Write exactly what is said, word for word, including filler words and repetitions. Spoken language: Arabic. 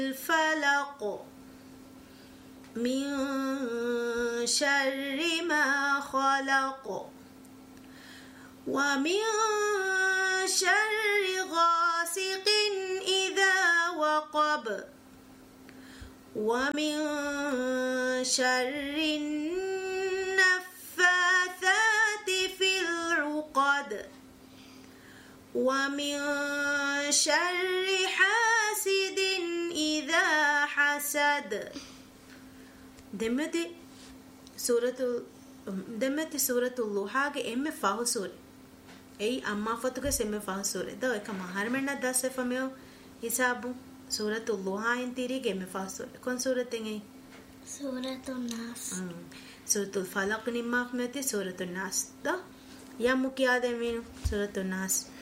الفلق من شر ما خلق ومن شر غاسق إذا وقب ومن شر النفاثات في العقد ومن شر حاسد إذا حسد. دمتي سورة دمتي سورة اللوحة إم فاهو سورة أي أما فتوك سم فاهو سورة ده كما هرمنا داسة فميو حسابو سورة اللوحة ينتيري إم فاهو سورة كون سورة تنجي سورة الناس. سورة الفلق نما فمتي سورة الناس ده يا مكيادة مين سورة الناس.